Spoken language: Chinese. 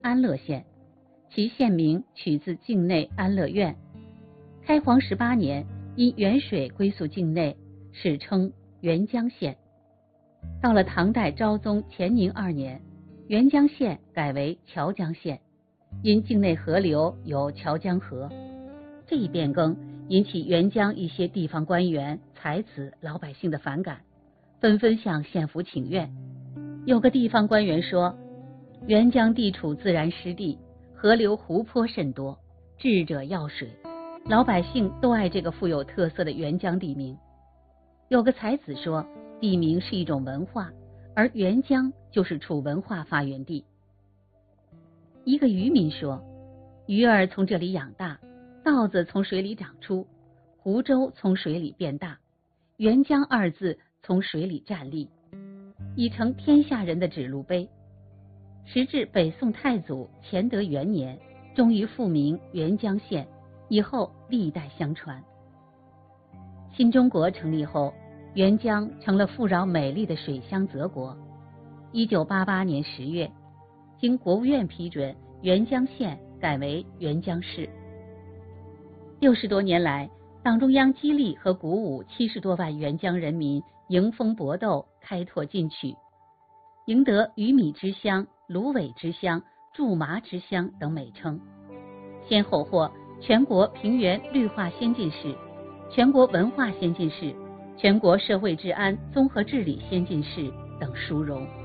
安乐县，其县名取自境内安乐院。开皇18年，因沅水归宿境内，史称沅江县。到了唐代昭宗乾宁2年，沅江县改为谯江县，因境内河流有谯江河。这一变更引起沅江一些地方官员、才子、老百姓的反感，纷纷向县府请愿。有个地方官员说，沅江地处自然湿地，河流湖泊甚多，智者要水，老百姓都爱这个富有特色的沅江地名。有个才子说，地名是一种文化，而沅江就是楚文化发源地。一个渔民说，鱼儿从这里养大，稻子从水里长出，湖州从水里变大，沅江2字从水里站立，已成天下人的指路碑。时至北宋太祖乾德元年，终于复名沅江县，以后历代相传。新中国成立后，沅江成了富饶美丽的水乡泽国。1988年10月，经国务院批准，沅江县改为沅江市。60多年来，党中央激励和鼓舞70多万沅江人民迎风搏斗，开拓进取，赢得鱼米之乡、芦苇之乡、苎麻之乡等美称，先后获全国平原绿化先进市、全国文化先进市、全国社会治安综合治理先进市等殊荣。